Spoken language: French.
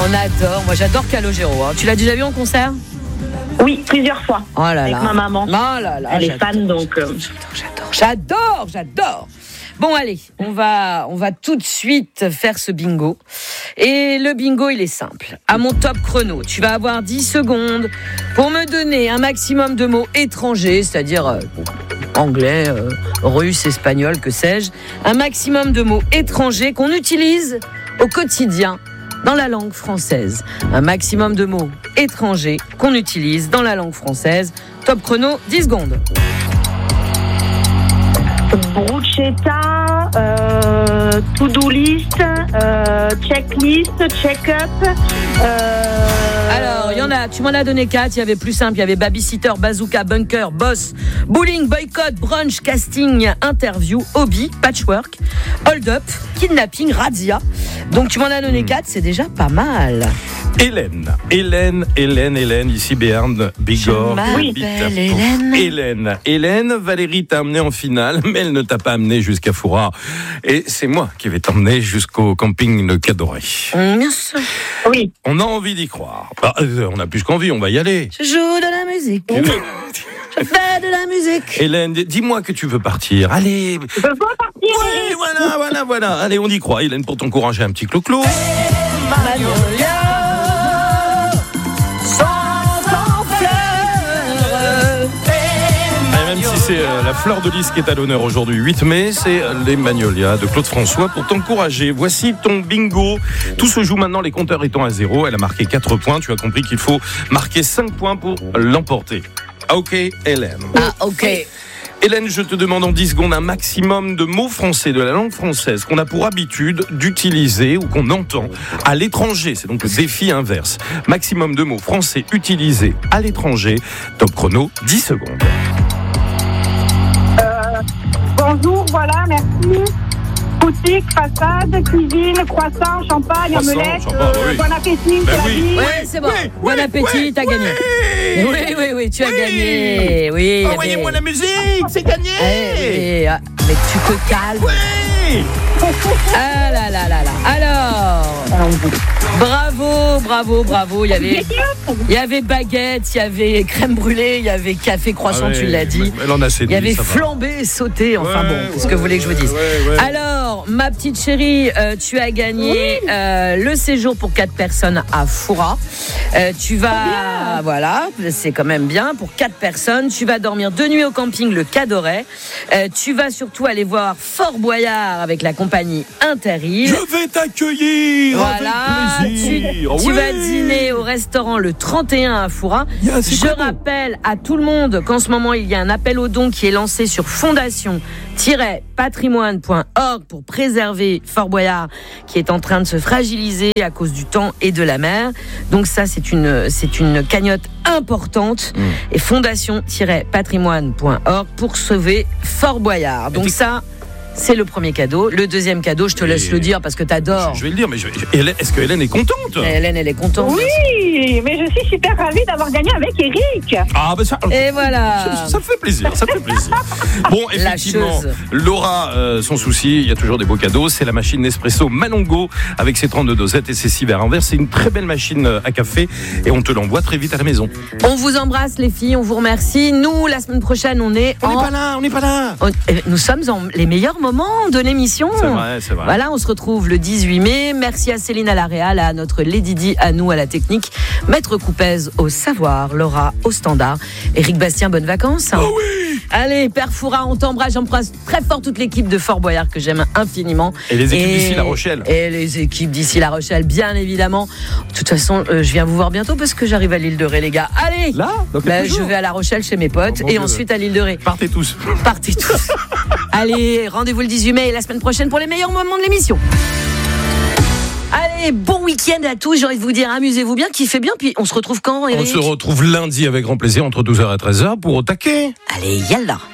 On adore. Moi, j'adore Calogero. Tu l'as déjà vu en concert ? Oui, plusieurs fois. Oh là là. Avec ma maman. Oh là là. Elle est fan, donc. J'adore. Bon, allez, on va tout de suite faire ce bingo. Et le bingo, il est simple. À mon top chrono, tu vas avoir 10 secondes pour me donner un maximum de mots étrangers, c'est-à-dire anglais, russe, espagnol, que sais-je. Un maximum de mots étrangers qu'on utilise au quotidien dans la langue française. Un maximum de mots étrangers qu'on utilise dans la langue française. Top chrono, 10 secondes. Bruschetta, to-do list, checklist, check-up. Alors, il y en a, tu m'en as donné 4, il y avait plus simple, il y avait babysitter, bazooka, bunker, boss, bowling, boycott, brunch, casting, interview, hobby, patchwork, hold-up, kidnapping, razzia. Donc tu m'en as donné 4, c'est déjà pas mal. Hélène, ici Béarn, Bigorre. Hélène, Valérie t'a amené en finale, mais elle ne t'a pas amené jusqu'à Foura. Et c'est moi qui vais t'emmener jusqu'au camping Le Cadoret. Bien sûr. Oui. On a envie d'y croire. On a plus qu'envie, on va y aller. Je joue de la musique. Je fais de la musique. Hélène, dis-moi que tu veux partir. Allez. Je veux pas partir. Oui, voilà. Allez, on y croit. Hélène, pour t'encourager, un petit clo-clo. Même si c'est la fleur de lys qui est à l'honneur aujourd'hui, 8 mai, c'est les Magnolias de Claude François pour t'encourager. Voici ton bingo. Tout se joue maintenant, les compteurs étant à 0. Elle a marqué 4 points. Tu as compris qu'il faut marquer 5 points pour l'emporter. Ok, Hélène. Ok. Hélène, je te demande en 10 secondes un maximum de mots français, de la langue française, qu'on a pour habitude d'utiliser ou qu'on entend à l'étranger. C'est donc le défi inverse. Maximum de mots français utilisés à l'étranger. Top chrono, 10 secondes. Bonjour, voilà, merci. Boutique, façade, cuisine, croissant, champagne, omelette. Oui. Bon appétit, c'est la vie. Ouais, c'est bon. Bon appétit, t'as gagné. Oui, tu as gagné. Oui. Envoyez-moi la musique, c'est gagné. Mais tu te calmes. Oui. Ah là. Alors, bravo. Il y avait baguette, il y avait crème brûlée, il y avait café croissant, tu l'as dit. Elle en a séduit, il y avait flambé et sauté. Enfin qu'est-ce que vous voulez que je vous dise ? Ouais. Alors, ma petite chérie, tu as gagné le séjour pour 4 personnes à Foura. Tu vas, voilà, c'est quand même bien pour 4 personnes. Tu vas dormir 2 nuits au camping Le Cadoret. Tu vas surtout aller voir Fort Boyard avec la compagnie Interrive. Je vais t'accueillir avec plaisir. Tu vas dîner au restaurant Le 31 à Foura. Je rappelle à tout le monde qu'en ce moment, il y a un appel aux dons qui est lancé sur fondation-patrimoine.org pour préserver Fort Boyard qui est en train de se fragiliser à cause du temps et de la mer. Donc ça, c'est une cagnotte importante et fondation-patrimoine.org pour sauver Fort Boyard. Donc ça, c'est le premier cadeau. Le deuxième cadeau, je te laisse le dire parce que t'adores. Je vais le dire, mais est-ce que Hélène est contente ? Hélène, elle est contente. Oui, mais je suis super ravie d'avoir gagné avec Eric. Ah, ben ça. Et voilà. Ça fait plaisir. Bon, effectivement, Laura, son souci, il y a toujours des beaux cadeaux. C'est la machine Nespresso Malongo avec ses 32 dosettes et ses 6 verres en verre. C'est une très belle machine à café et on te l'envoie très vite à la maison. On vous embrasse, les filles. On vous remercie. Nous, la semaine prochaine, on n'est pas là. Nous sommes dans les meilleurs moments de l'émission. C'est vrai. Voilà, on se retrouve le 18 mai. Merci à Céline à la réal, à notre Lady Di, à nous à la technique, Maître Coupez au savoir, Laura au standard, Éric Bastien, bonnes vacances. Oh oui. Allez, Père Foura, on t'embrasse. J'embrasse très fort toute l'équipe de Fort Boyard que j'aime infiniment. Et les équipes d'ici La Rochelle. Et les équipes d'ici La Rochelle, bien évidemment. De toute façon, je viens vous voir bientôt parce que j'arrive à l'île de Ré, les gars. Allez, là, je vais à La Rochelle chez mes potes et ensuite à l'île de Ré. Partez tous. Allez, rendez-vous le 18 mai et la semaine prochaine pour les meilleurs moments de l'émission. Allez, bon week-end à tous. J'ai envie de vous dire, amusez-vous bien, kiffez bien. Puis on se retrouve quand, Eric ? On se retrouve lundi avec grand plaisir entre 12h et 13h pour Au taquet. Allez, yallah.